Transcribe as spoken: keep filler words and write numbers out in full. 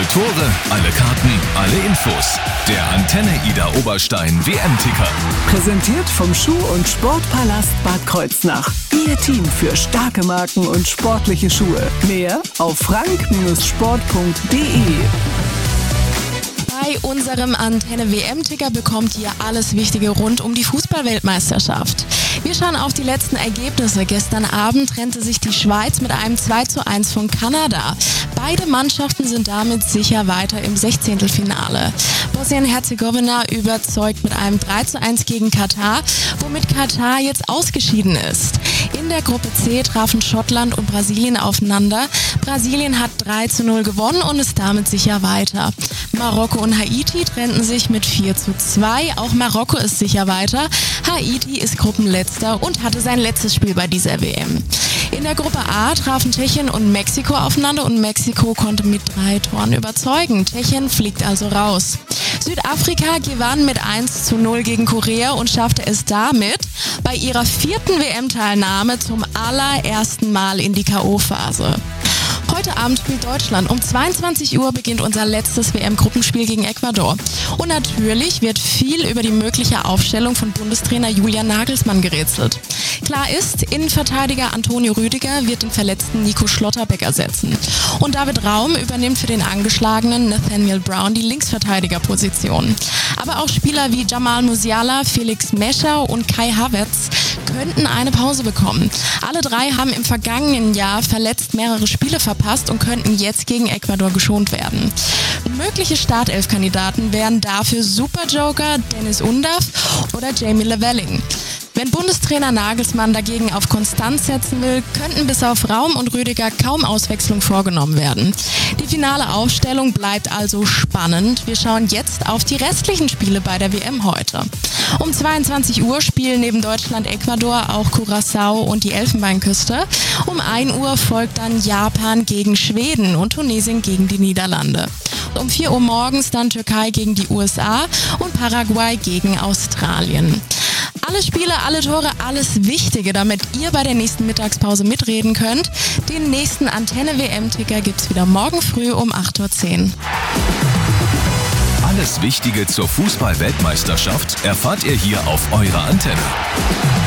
Tore, alle Karten, alle Infos. Der Antenne Ida Oberstein W M-Ticker. Präsentiert vom Schuh- und Sportpalast Bad Kreuznach. Ihr Team für starke Marken und sportliche Schuhe. Mehr auf frank Sport punkt de. Bei unserem Antenne-W M-Ticker bekommt ihr alles Wichtige rund um die Fußball-Weltmeisterschaft. Wir schauen auf die letzten Ergebnisse. Gestern Abend trennte sich die Schweiz mit einem zwei zu eins von Kanada. Beide Mannschaften sind damit sicher weiter im Sechzehntelfinale. Bosnien-Herzegowina überzeugt mit einem drei zu eins gegen Katar, womit Katar jetzt ausgeschieden ist. In der Gruppe C trafen Schottland und Brasilien aufeinander. Brasilien hat drei zu null gewonnen und ist damit sicher weiter. Marokko und Haiti trennten sich mit vier zu zwei. Auch Marokko ist sicher weiter. Haiti ist Gruppenletzter und hatte sein letztes Spiel bei dieser W M. In der Gruppe A trafen Tschechien und Mexiko aufeinander und Mexiko konnte mit drei Toren überzeugen. Tschechien fliegt also raus. Südafrika gewann mit eins zu null gegen Korea und schaffte es damit bei ihrer vierten W M-Teilnahme zum allerersten Mal in die K O-Phase. Heute Abend spielt Deutschland. Um zweiundzwanzig Uhr beginnt unser letztes W M-Gruppenspiel gegen Ecuador. Und natürlich wird viel über die mögliche Aufstellung von Bundestrainer Julian Nagelsmann gerätselt. Klar ist, Innenverteidiger Antonio Rüdiger wird den verletzten Nico Schlotterbeck ersetzen. Und David Raum übernimmt für den angeschlagenen Nathaniel Brown die Linksverteidigerposition. Aber auch Spieler wie Jamal Musiala, Felix Mescher und Kai Havertz könnten eine Pause bekommen. Alle drei haben im vergangenen Jahr verletzt mehrere Spiele verpasst und könnten jetzt gegen Ecuador geschont werden. Mögliche Startelf-Kandidaten wären dafür Superjoker Dennis Undaff oder Jamie Leveling. Wenn Bundestrainer Nagelsmann dagegen auf Konstanz setzen will, könnten bis auf Raum und Rüdiger kaum Auswechslungen vorgenommen werden. Die finale Aufstellung bleibt also spannend. Wir schauen jetzt auf die restlichen Spiele bei der W M heute. Um zweiundzwanzig Uhr spielen neben Deutschland Ecuador auch Curaçao und die Elfenbeinküste. Um ein Uhr folgt dann Japan gegen Schweden und Tunesien gegen die Niederlande. Um vier Uhr morgens dann Türkei gegen die U S A und Paraguay gegen Australien. Alle Spiele, alle Tore, alles Wichtige, damit ihr bei der nächsten Mittagspause mitreden könnt. Den nächsten Antenne-W M-Ticker gibt's wieder morgen früh um acht Uhr zehn. Alles Wichtige zur Fußball-Weltmeisterschaft erfahrt ihr hier auf eurer Antenne.